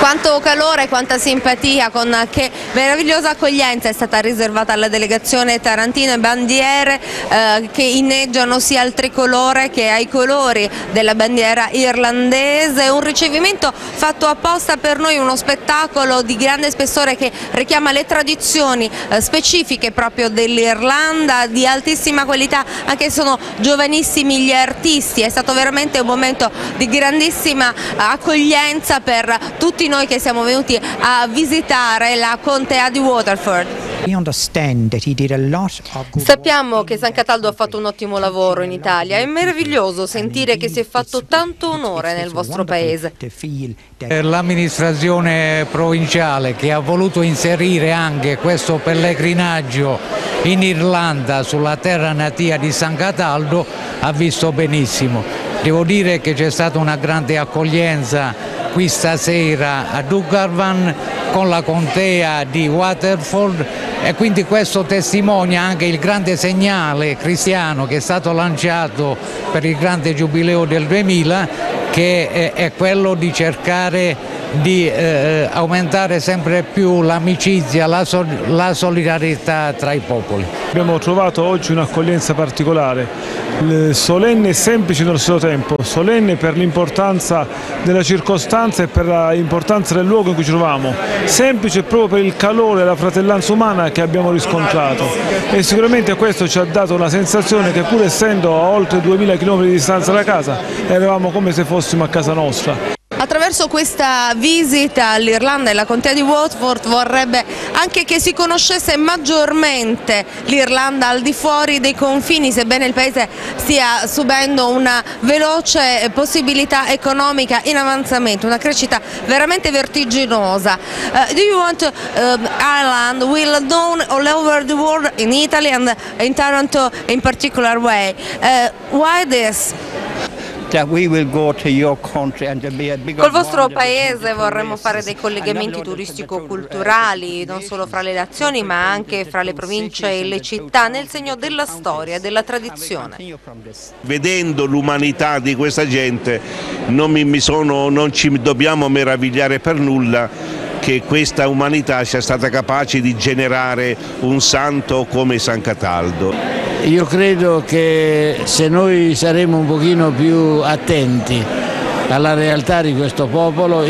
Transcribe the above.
Quanto calore, quanta simpatia, con che meravigliosa accoglienza è stata riservata alla delegazione tarantina, bandiere che inneggiano sia al tricolore che ai colori della bandiera irlandese, un ricevimento fatto apposta per noi, uno spettacolo di grande spessore che richiama le tradizioni specifiche proprio dell'Irlanda, di altissima qualità, anche se sono giovanissimi gli artisti. È stato veramente un momento di grandissima accoglienza per tutti noi che siamo venuti a visitare la contea di Waterford. Sappiamo che San Cataldo ha fatto un ottimo lavoro in Italia, è meraviglioso sentire che si è fatto tanto onore nel vostro paese. L'amministrazione provinciale che ha voluto inserire anche questo pellegrinaggio in Irlanda sulla terra natia di San Cataldo ha visto benissimo. Devo dire che c'è stata una grande accoglienza qui stasera a Dungarvan con la contea di Waterford, e quindi questo testimonia anche il grande segnale cristiano che è stato lanciato per il grande giubileo del 2000, che è quello di cercare di aumentare sempre più l'amicizia, la solidarietà tra i popoli. Abbiamo trovato oggi un'accoglienza particolare, solenne e semplice nello stesso tempo, solenne per l'importanza della circostanza e per l'importanza del luogo in cui ci troviamo, semplice proprio per il calore e la fratellanza umana che abbiamo riscontrato, e sicuramente questo ci ha dato una sensazione che, pur essendo a oltre 2000 km di distanza da casa, eravamo come se fossimo a casa nostra. Attraverso questa visita all'Irlanda e alla contea di Waterford vorrebbe anche che si conoscesse maggiormente l'Irlanda al di fuori dei confini, sebbene il paese stia subendo una veloce possibilità economica in avanzamento, una crescita veramente vertiginosa. Do you want Ireland will known all over the world, in Italy and in Taranto in particular way? Why this? Col vostro paese vorremmo fare dei collegamenti turistico-culturali, non solo fra le nazioni ma anche fra le province e le città, nel segno della storia e della tradizione. Vedendo l'umanità di questa gente non ci dobbiamo meravigliare per nulla che questa umanità sia stata capace di generare un santo come San Cataldo. Io credo che se noi saremo un pochino più attenti alla realtà di questo popolo,